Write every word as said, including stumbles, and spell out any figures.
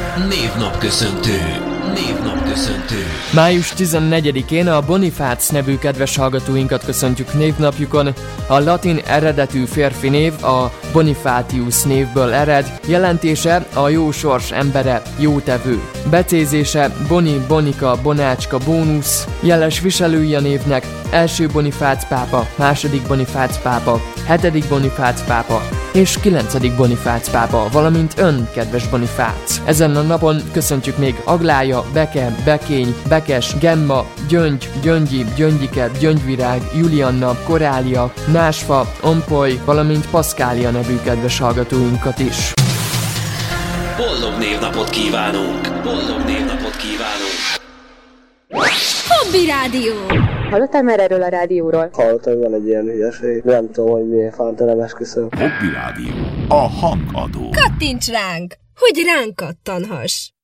Névnapköszöntő. Névnapköszöntő. május tizennegyedikén a Bonifác nevű kedves hallgatóinkat köszöntjük névnapjukon. A latin eredetű férfi név a Bonifatius névből ered, jelentése a jó sors embere, jótevő. Becézése Boni, Bonika, Bonácska, Bónusz, jeles viselői a névnek első Bonifác pápa, második Bonifác pápa, hetedik Bonifác pápa és kilencedik Bonifác pápa, valamint ön, kedves Bonifác. Ezen a napon köszöntjük még Aglája, Beke, Bekény, Bekes, Gemma, Gyöngy, Gyöngyi, Gyöngyike, Gyöngyvirág, Julianna, Korália, Násfa, Ompoly, valamint Paszkália nevű kedves hallgatóinkat is. Boldog névnapot kívánunk! Boldog névnapot kívánunk! Hobby Rádió! Hallottál már erről a rádióról? Hallottam, hogy van egy ilyen hülyeség. Nem tudom, hogy miért fánt, nem esküszöm. Hobby Rádió. A hangadó. Kattints ránk, hogy ránk kattanhass!